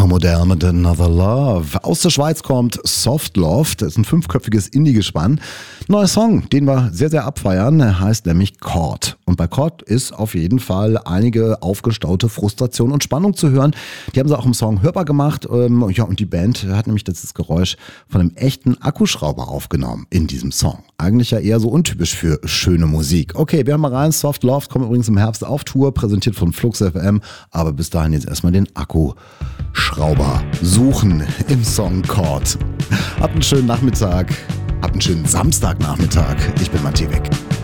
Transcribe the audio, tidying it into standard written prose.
Modell mit Another Love. Aus der Schweiz kommt Soft Love. Das ist ein 5-köpfiges Indie-Gespann. Neuer Song, den wir sehr, sehr abfeiern. Der heißt nämlich Chord. Und bei Chord ist auf jeden Fall einige aufgestaute Frustration und Spannung zu hören. Die haben sie auch im Song hörbar gemacht. Ja, und die Band hat nämlich das Geräusch von einem echten Akkuschrauber aufgenommen in diesem Song. Eigentlich ja eher so untypisch für schöne Musik. Okay, wir haben mal rein. Soft Love kommt übrigens im Herbst auf Tour, präsentiert von Flux FM. Aber bis dahin jetzt erstmal den Akkuschrauber suchen im Song Chord. Habt einen schönen Nachmittag. Habt einen schönen Samstagnachmittag. Ich bin Matthias Weck.